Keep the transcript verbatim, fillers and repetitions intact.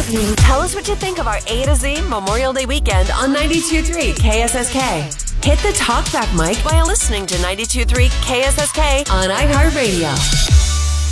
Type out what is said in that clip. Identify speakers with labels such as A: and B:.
A: Tell us what you think of our A to Z Memorial Day weekend on ninety-two point three K S S K. Hit the talkback mic by listening to ninety-two point three K S S K on iHeartRadio.